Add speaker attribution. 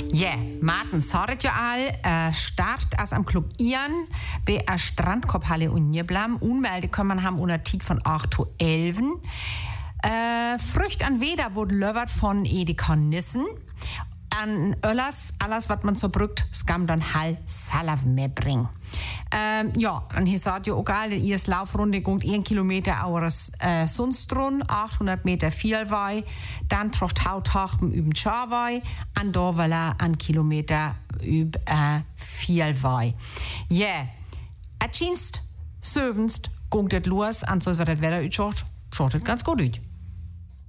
Speaker 1: Ja, Martin, sagt ja all, Start als am Club Ian bei a Strandkorbhalle und Nierblam. Unmelde kann man haben unter Tit von 8 zu 11. Frücht an Weder wurde löwert von Edeka Nissen. An Öllers, alles, was man zur Brückt, skam dann Hall Salav mehr bringen. Ja, und hier sagt ja auch geil, ihr Laufrunde geht 1 Kilometer aus Sundstrun, 800 Meter Vielwei, dann trocht Hauthachen über Scharwei, an Dorwella 1 Kilometer über Vielwei. Ja, yeah. Dienst, Sövenst, geht das los, an so wird das Wetter schaut ganz gut aus.